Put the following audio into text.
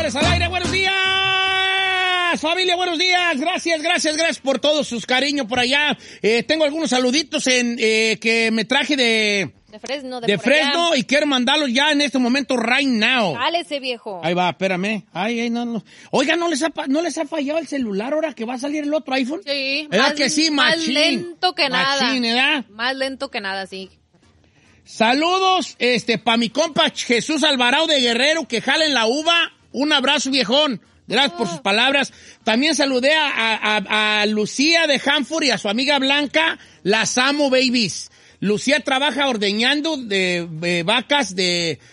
Señores, al aire, buenos días. Familia, buenos días. Gracias por todo sus cariños por allá. Tengo algunos saluditos que me traje de Fresno, de Fresno allá. Y quiero mandarlos ya en este momento, right now. Dale ese viejo. Ahí va, espérame. No. Oiga, ¿no les ha fallado el celular ahora que va a salir el otro iPhone? Sí. ¿Verdad que sí, machín? Más lento que nada. Machín, ¿verdad? Más lento que nada, sí. Saludos, pa' mi compa Jesús Alvarado de Guerrero, que jala en la uva. Un abrazo, viejón. Gracias por sus palabras. También saludé a Lucía de Hanford y a su amiga Blanca. Las amo, babies. Lucía trabaja ordeñando de vacas de